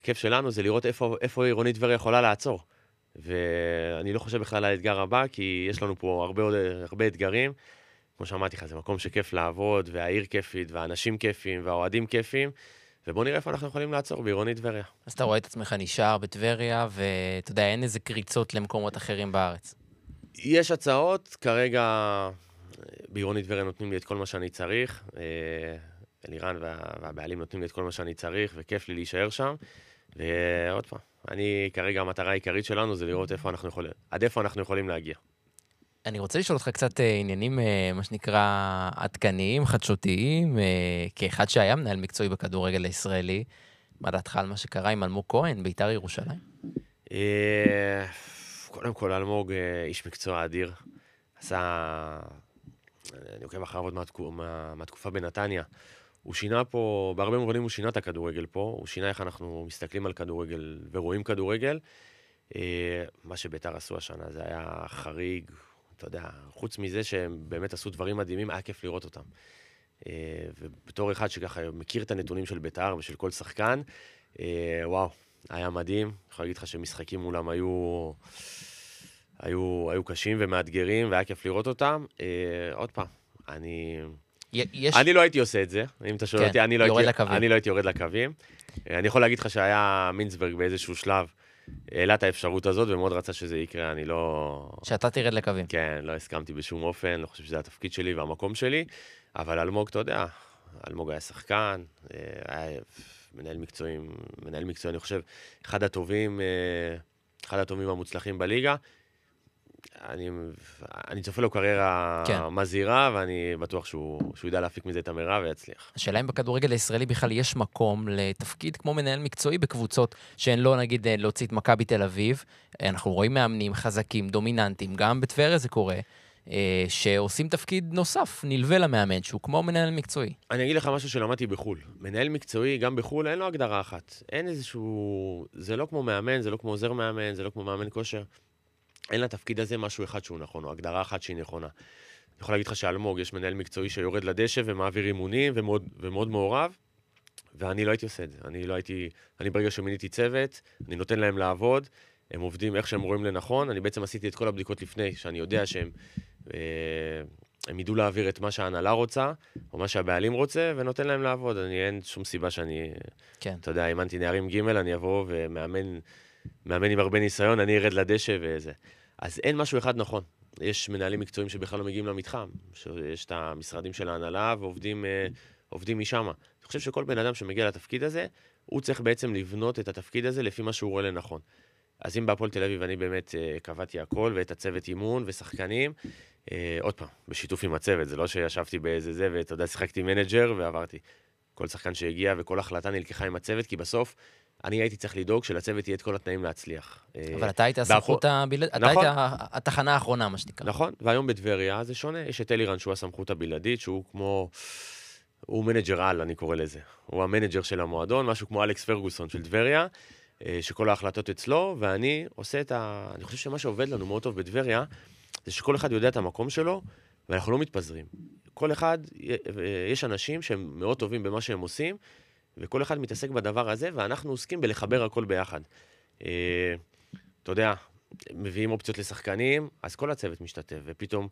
הכיף שלנו זה לראות איפה עירונית טבריה יכולה לעצור. ואני לא חושב בכלל על האתגר הבא, כי יש לנו פה הרבה אתגרים. כמו שאמרתי לך, זה מקום שכיף לעבוד, והעיר כיפית, והאנשים כיפים, והאוהדים כיפים, ובואו נראה איפה אנחנו יכולים לעצור בעירונית טבריה. אז אתה רואה את עצמך נשאר בטבריה, ואתה יודע, אין איזה קריצות למקומות אחרים בארץ. יש הצעות, כרגע בעירונית טבריה נותנים לי את כל מה שאני צריך, אלירן והבעלים נותנים לי את כל מה שאני צריך, וכיף לי להישאר שם, ועוד פעם, כרגע המטרה העיקרית שלנו זה לראות עד איפה אנחנו יכולים להגיע. אני רוצה לשאול אותך קצת עניינים, מה שנקרא, עדכניים, חדשותיים, כאחד שהיה מנהל מקצועי בכדורגל הישראלי, מה דעתך על מה שקרה עם אלמוג כהן, בית"ר ירושלים? קודם כל, אלמוג איש מקצוע אדיר. אני עוקב אחריו עוד מהתקופה בנתניה. הוא שינה פה, בהרבה מובנים הוא שינה את הכדורגל פה, הוא שינה איך אנחנו מסתכלים על כדורגל ורואים כדורגל. מה שבית"ר עשו השנה זה היה חריג, אתה יודע, חוץ מזה שהם באמת עשו דברים מדהימים, היה כיף לראות אותם. ובתור אחד שככה מכיר את הנתונים של בית"ר ושל כל שחקן, וואו, היה מדהים. אני יכול להגיד לך שמשחקים מולם היו קשים ומאתגרים, והיה כיף לראות אותם. עוד פעם, אני לא הייתי עושה את זה, אם אתה שואל אותי, אני לא הייתי יורד לקווים. אני יכול להגיד לך שהיה מינסברג באיזשהו שלב, העלה את האפשרות הזאת, ומאוד רצה שזה יקרה, אני לא... שאתה תרד לקווים. כן, לא הסכמתי בשום אופן, לא חושב שזה התפקיד שלי והמקום שלי, אבל אלמוג, אתה יודע, אלמוג היה שחקן, היה מנהל מקצועי, אני חושב, אחד הטובים המוצלחים בליגה. אני צופה לו קריירה מזהירה, ואני בטוח שהוא ידע להפיק מזה את המרב ויצליח. השאלה אם בכדורגל הישראלי בכלל יש מקום לתפקיד כמו מנהל מקצועי בקבוצות שהן לא, נגיד, להוציא את מכבי תל אביב. אנחנו רואים מאמנים חזקים, דומיננטיים, גם בטבריה זה קורה, שעושים תפקיד נוסף, נלווה למאמן, שהוא כמו מנהל מקצועי. אני אגיד לך משהו שלמדתי בחול. מנהל מקצועי, גם בחול, אין לו הגדרה אחת. אין איזשהו... זה לא כמו מאמן, זה לא כמו עוזר מאמן, זה לא כמו מאמן כושר. אין לתפקיד הזה משהו אחד שהוא נכון, או הגדרה אחת שהיא נכונה. אני יכול להגיד לך שאלמוג, יש מנהל מקצועי שיורד לדשא ומעביר אימונים ומאוד מעורב, ואני לא הייתי עושה את זה. אני ברגע שמיניתי צוות, אני נותן להם לעבוד, הם עובדים איך שהם רואים לנכון, אני בעצם עשיתי את כל הבדיקות לפני, שאני יודע שהם ידעו להעביר את מה שההנהלה רוצה, או מה שהבעלים רוצה, ונותן להם לעבוד. אין שום סיבה שאני, אתה יודע, אימנתי נערים ג' אני אבוא ומאמן עם הרבה ניסיון, אני ארד לדשא וזה. אז אין משהו אחד נכון. יש מנהלים מקצועיים שבכלל לא מגיעים למתחם, שיש את המשרדים של ההנהלה ועובדים משם. אני חושב שכל בן אדם שמגיע לתפקיד הזה, הוא צריך בעצם לבנות את התפקיד הזה לפי מה שהוא רואה לנכון. אז אם בהפועל תל אביב אני באמת קבעתי הכל, ואת הצוות אימון ושחקנים, עוד פעם, בשיתוף עם הצוות, זה לא שישבתי באיזה זה, ואתה יודע, שיחקתי מנג'ר ועברתי. כל שחקן שהגיע וכל החלטה נלקחה עם הצוות, כי בסוף אני הייתי צריך לדאוג שלצוות יהיה את כל התנאים להצליח. אבל אתה היית הסמכות הבלעדית, אתה היית התחנה האחרונה, מה שנקרא. נכון, והיום בטבריה זה שונה, יש את אלירן שהוא הסמכות הבלעדית, שהוא כמו, הוא מנג'ר על, אני קורא לזה. הוא המנג'ר של המועדון, משהו כמו אלכס פרגוסון של טבריה, שכל ההחלטות אצלו, ואני עושה אני חושב שמה שעובד לנו מאוד טוב בטבריה, זה שכל אחד יודע את המקום שלו, ואנחנו לא מתפזרים. כל אחד, יש אנשים שהם מאוד טובים במה שהם עושים, וכל אחד מתעסק בדבר הזה, ואנחנו עוסקים בלחבר הכל ביחד. אתה יודע, מביאים אופציות לשחקנים, אז כל הצוות משתתף, ופתאום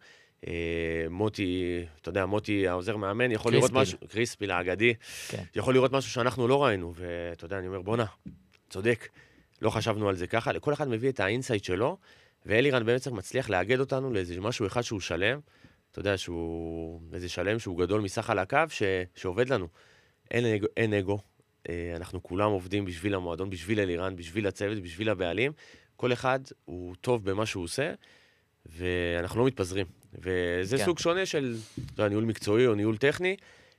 מוטי, אתה יודע, מוטי העוזר מאמן, יכול לראות משהו, קריספיל האגדי, יכול לראות משהו שאנחנו לא ראינו, ואתה יודע, אני אומר, בונה, צודק, לא חשבנו על זה ככה, כל אחד מביא את האינסייט שלו, ואלירן בעצם מצליח לאגד אותנו לאיזה משהו אחד שהוא שלם, אתה יודע, איזה שלם שהוא גדול מסך על הקו, שעובד לנו. אין אגו, אנחנו כולם עובדים בשביל המועדון, בשביל אלירן, בשביל הצוות, בשביל הבעלים, כל אחד הוא טוב במה שהוא עושה, ואנחנו לא מתפזרים. וזה סוג שונה של ניהול מקצועי או ניהול טכני,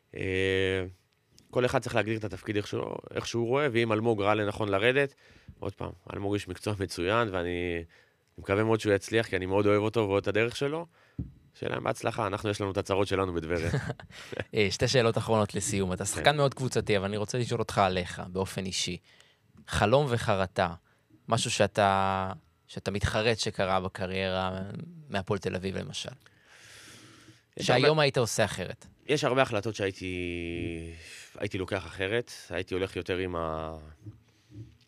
כל אחד צריך להגדיר את התפקיד איך שהוא רואה, ואם אלמוג ראה לנכון לרדת, עוד פעם, אלמוג יש מקצוע מצוין, ואני מקווה מאוד שהוא יצליח, כי אני מאוד אוהב אותו ואוהב את הדרך שלו. שאלה עם בהצלחה, יש לנו את הצרות שלנו בטבריה. שתי שאלות אחרונות לסיום. אתה שחקן מאוד קבוצתי, אבל אני רוצה לשאול אותך עליך, באופן אישי. חלום וחרטה, משהו שאתה מתחרט שקרה בקריירה מהפועל תל אביב למשל. שהיום היית עושה אחרת. יש הרבה החלטות שהייתי לוקח אחרת, הייתי הולך יותר